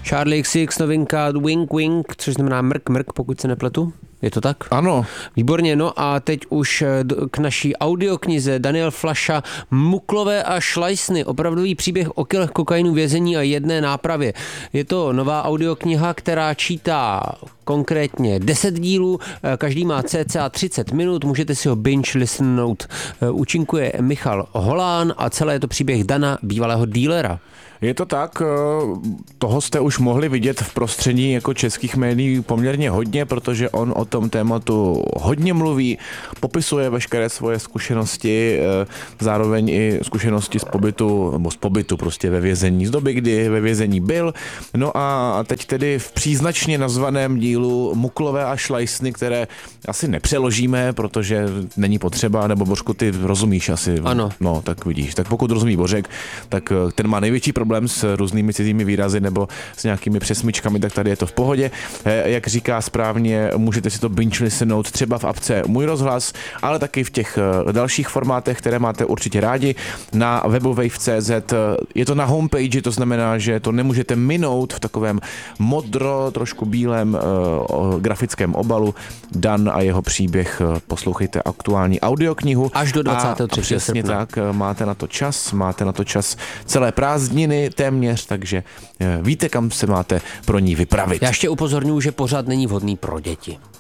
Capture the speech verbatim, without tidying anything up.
Charlie X C X novinka Wink Wink, což znamená mrk mrk, pokud se nepletu. Je to tak? Ano. Výborně, no a teď už k naší audioknize Daniel Flaša Muklové a šlajsny, opravdový příběh o kilech kokainu, vězení a jedné nápravě. Je to nová audiokniha, která čítá konkrétně deset dílů, každý má cca třicet minut, můžete si ho binge listenout. Účinkuje Michal Holán a celé je to příběh Dana, bývalého dílera. Je to tak, toho jste už mohli vidět v prostředí jako českých médií poměrně hodně, protože on o tom tématu hodně mluví, popisuje veškeré svoje zkušenosti, zároveň i zkušenosti z pobytu, nebo z pobytu prostě ve vězení, z doby, kdy ve vězení byl. No a teď tedy v příznačně nazvaném dílu Muklové a šlajsny, které asi nepřeložíme, protože není potřeba, nebo Bořku, ty rozumíš asi. Ano. No, tak vidíš. Tak pokud rozumí Bořek, tak ten má největší problém s různými cizími výrazy nebo s nějakými přesmičkami, tak tady je to v pohodě. Jak říká správně, můžete si to binge listenout třeba v apce Můj rozhlas, ale taky v těch dalších formátech, které máte určitě rádi, na webovej tečka cé zet. Je to na homepage, to znamená, že to nemůžete minout v takovém modro, trošku bílém uh, grafickém obalu. Dan a jeho příběh, poslouchejte aktuální audioknihu. Až do dvacátého třetího srpna. Přesně tak, máte na to čas, máte na to čas celé prázdniny téměř, takže víte, kam se máte pro ní vypravit. Já ještě upozorňuji, že pořád není vhodný pro děti.